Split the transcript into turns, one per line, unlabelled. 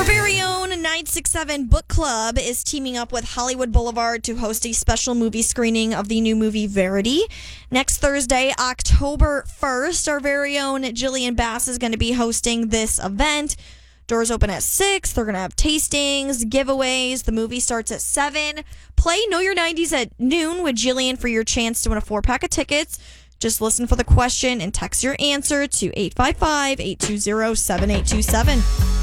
very own 967 Book Club is teaming up with Hollywood Boulevard to host a special movie screening of the new movie Verity. Next Thursday, October 1st, our very own Jillian Bass is going to be hosting this event. Doors open at 6. They're going to have tastings, giveaways. The movie starts at 7. Play Know Your 90s at noon with Jillian for your chance to win a 4-pack of tickets. Just listen for the question and text your answer to 855-820-7827.